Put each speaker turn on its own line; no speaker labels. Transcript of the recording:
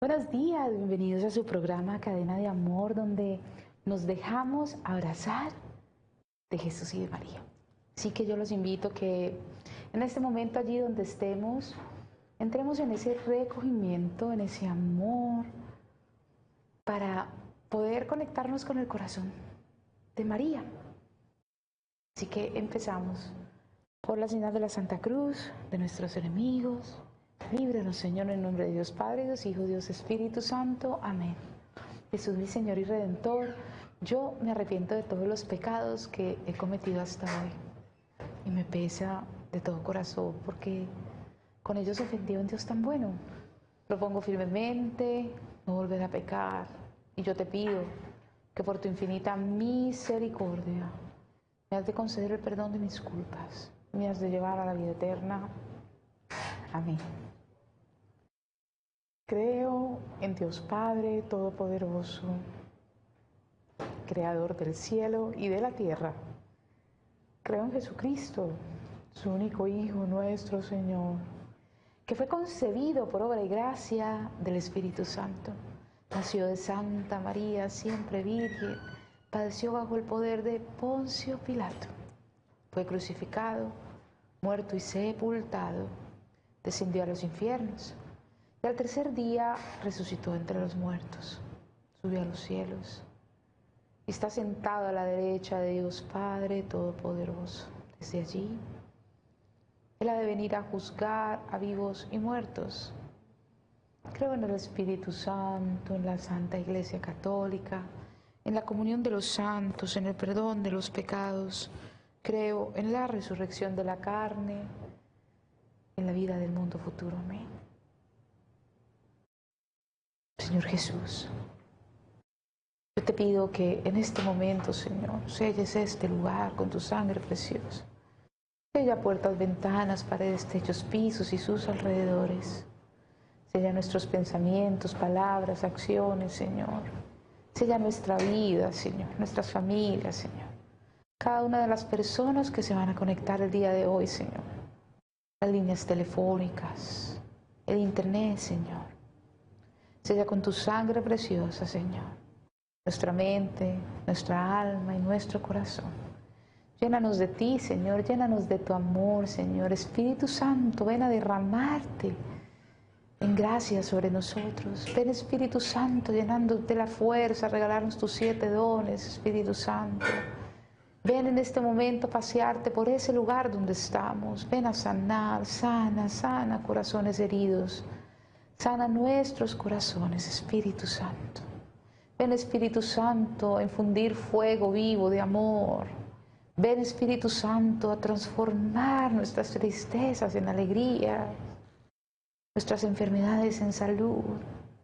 Buenos días, bienvenidos a su programa Cadena de Amor, donde nos dejamos abrazar de Jesús y de María. Así que yo los invito que en este momento, allí donde estemos, entremos en ese recogimiento, en ese amor, para poder conectarnos con el corazón de María. Así que empezamos por la señal de la Santa Cruz, de nuestros enemigos. Líbranos, Señor, en el nombre de Dios Padre, Dios Hijo, Dios Espíritu Santo. Amén. Jesús, mi Señor y Redentor, yo me arrepiento de todos los pecados que he cometido hasta hoy. Y me pesa de todo corazón, porque con ellos ofendí a un Dios tan bueno. Propongo firmemente no volver a pecar. Y yo te pido que por tu infinita misericordia me has de conceder el perdón de mis culpas. Me has de llevar a la vida eterna. Amén. Creo en Dios Padre Todopoderoso, Creador del cielo y de la tierra. Creo en Jesucristo, su único Hijo, nuestro Señor, que fue concebido por obra y gracia del Espíritu Santo. Nació de Santa María, siempre virgen, padeció bajo el poder de Poncio Pilato. Fue crucificado, muerto y sepultado, descendió a los infiernos. Y al tercer día resucitó entre los muertos, subió a los cielos y está sentado a la derecha de Dios Padre Todopoderoso. Desde allí, Él ha de venir a juzgar a vivos y muertos. Creo en el Espíritu Santo, en la Santa Iglesia Católica, en la comunión de los santos, en el perdón de los pecados. Creo en la resurrección de la carne, en la vida del mundo futuro. Amén. Señor Jesús, yo te pido que en este momento, Señor, selles este lugar con tu sangre preciosa. Sella puertas, ventanas, paredes, techos, pisos y sus alrededores. Sella nuestros pensamientos, palabras, acciones, Señor. Sella nuestra vida, Señor, nuestras familias, Señor. Cada una de las personas que se van a conectar el día de hoy, Señor. Las líneas telefónicas, el internet, Señor. Sella con tu sangre preciosa, Señor, nuestra mente, nuestra alma y nuestro corazón. Llénanos de ti, Señor, llénanos de tu amor, Señor. Espíritu Santo, ven a derramarte en gracia sobre nosotros. Ven, Espíritu Santo, llenándote la fuerza, a regalarnos tus 7 dones, Espíritu Santo. Ven en este momento a pasearte por ese lugar donde estamos. Ven a sanar, sana corazones heridos. Sana nuestros corazones, Espíritu Santo. Ven, Espíritu Santo, a infundir fuego vivo de amor. Ven, Espíritu Santo, a transformar nuestras tristezas en alegría, nuestras enfermedades en salud.